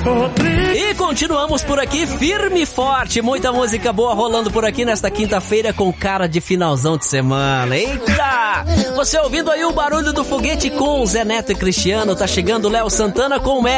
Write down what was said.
E continuamos por aqui, firme e forte. Muita música boa rolando por aqui nesta quinta-feira com cara de finalzão de semana. Eita! Você ouvindo aí o barulho do foguete com Zé Neto e Cristiano. Tá chegando Léo Santana com o